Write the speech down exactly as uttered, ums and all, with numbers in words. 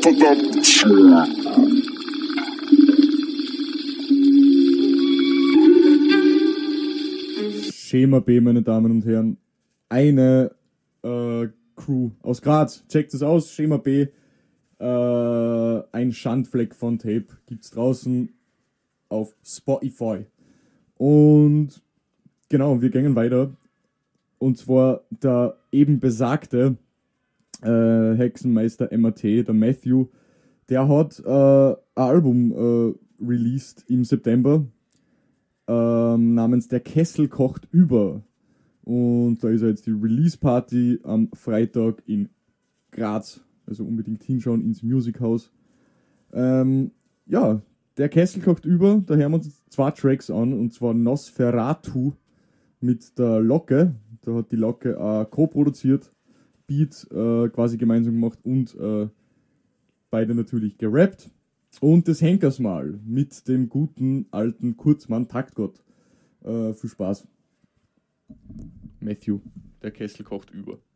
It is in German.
Schema B, meine Damen und Herren. Eine äh, Crew aus Graz. Checkt es aus, Schema B. Äh, ein Schandfleck von Tape gibt's draußen auf Spotify. Und genau, wir gehen weiter. Und zwar der eben besagte äh, Hexenmeister M A T, der Matthew, der hat äh, ein Album äh, released im September ähm, namens Der Kessel kocht über. Und da ist jetzt die Release-Party am Freitag in Graz. Also unbedingt hinschauen ins Music House. Ähm, ja, Der Kessel kocht über. Da hören wir uns zwei Tracks an. Und zwar Nosferatu mit der Locke. Da hat die Locke äh, co-produziert, Beat äh, quasi gemeinsam gemacht und äh, beide natürlich gerappt. Und das Henkersmal mit dem guten alten Kurzmann Taktgott. Äh, viel Spaß. Matthew, Der Kessel kocht über.